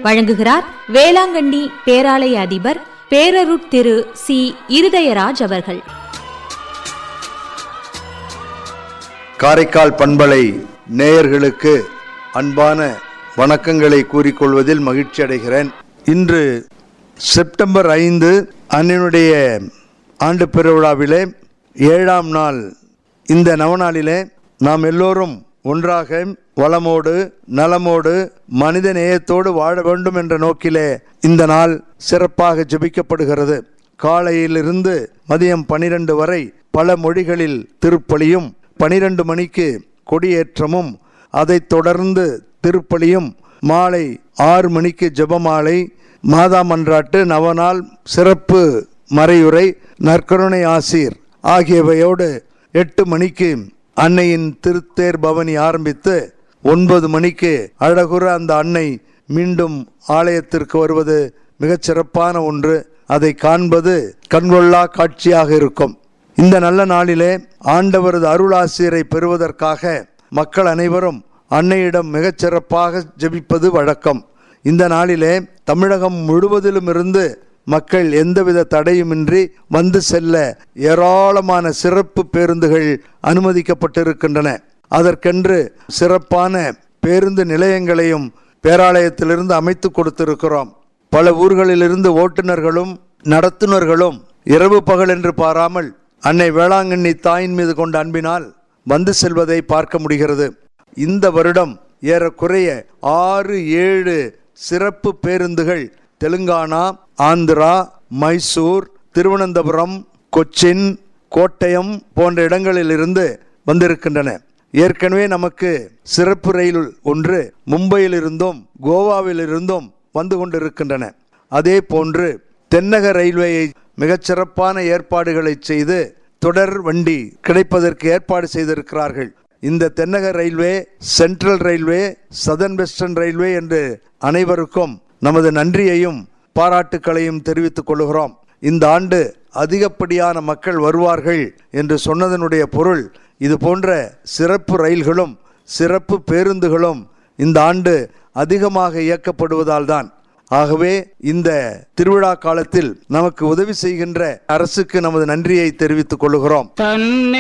வழங்குகிறார் வேளாங்கண்ணி பேராலய அதிபர் பேரருட் திரு சி. இருதயராஜ் அவர்கள். காரைக்கால் பண்பலை நேயர்களுக்கு அன்பான வணக்கங்களை கூறிக்கொள்வதில் மகிழ்ச்சி அடைகிறேன். இன்று செப்டம்பர் 5 அன்னையினுடைய ஆண்டு பெருவிழாவிலே 7ஆம் நாள். இந்த நவநாளிலே நாம் எல்லோரும் ஒன்றாக வளமோடு நலமோடு மனித நேயத்தோடு வாழ வேண்டும் என்ற நோக்கிலே இந்த நாள் சிறப்பாக ஜெபிக்கப்படுகிறது. காலையிலிருந்து மதியம் 12 வரை பல மொழிகளில் திருப்பலியும், 12 மணிக்கு கொடியேற்றமும், அதைத் தொடர்ந்து திருப்பலியும், மாலை 6 மணிக்கு ஜெபமாலை, மாதா மன்றாட்டு, நவநாள் சிறப்பு மறையுரை, நற்கருணை ஆசீர் ஆகியவையோடு 8 மணிக்கு அன்னையின் திருத்தேர் பவனி ஆரம்பித்து 9 மணிக்கு அழகுற அந்த அன்னை மீண்டும் ஆலயத்திற்கு வருவது மிகச் சிறப்பான ஒன்று. அதை காண்பது கண்கொள்ளா காட்சியாக இருக்கும். இந்த நல்ல நாளிலே ஆண்டவரது அருளாசிரை பெறுவதற்காக மக்கள் அனைவரும் அன்னையிடம் மிகச் சிறப்பாக ஜெபிப்பது வழக்கம். இந்த நாளிலே தமிழகம் முழுவதிலும் இருந்து மக்கள் எந்தவித தடையுமின்றி வந்து செல்ல ஏராளமான சிறப்பு பேருந்துகள் அனுமதிக்கப்பட்டிருக்கின்றன. அதற்கென்று சிறப்பான பேருந்து நிலையங்களையும் பேராலயத்திலிருந்து அமைத்து கொடுத்திருக்கிறோம். பல ஊர்களிலிருந்து ஓட்டுநர்களும் நடத்துனர்களும் இரவு பகல் என்று பாராமல் அன்னை வேளாங்கண்ணி தாயின் மீது கொண்ட அன்பினால் வந்து செல்வதை பார்க்க முடிகிறது. இந்த வருடம் ஏறக்குறைய 6-7 சிறப்பு பேருந்துகள் தெலுங்கானா, ஆந்திரா, மைசூர், திருவனந்தபுரம், கொச்சின், கோட்டயம் போன்ற இடங்களில் இருந்து வந்திருக்கின்றன. ஏற்கனவே நமக்கு சிறப்பு ரயில் ஒன்று மும்பையிலிருந்தும் கோவாவிலிருந்தும் வந்து கொண்டிருக்கின்றன. அதே போன்று தென்னக ரயில்வேயை மிகச்சிறப்பான ஏற்பாடுகளை செய்து தொடர் வண்டி கிடைப்பதற்கு ஏற்பாடு செய்திருக்கிறார்கள். இந்த தென்னக railway, central railway, southern western railway என்று அனைவருக்கும் நமது நன்றியையும் பாராட்டுக்களையும் தெரிவித்துக் கொள்கிறோம். இந்த ஆண்டு அதிகப்படியான மக்கள் வருவார்கள் என்று சொன்னதனுடைய பொருள் இது போன்ற சிறப்பு ரயில்களும் சிறப்பு பேருந்துகளும் இந்த ஆண்டு அதிகமாக இயக்கப்படுவதால் தான். ஆகவே இந்த திருவிழா காலத்தில் நமக்கு உதவி செய்கின்ற அரசுக்கு நமது நன்றியை தெரிவித்துக் கொள்கிறோம்.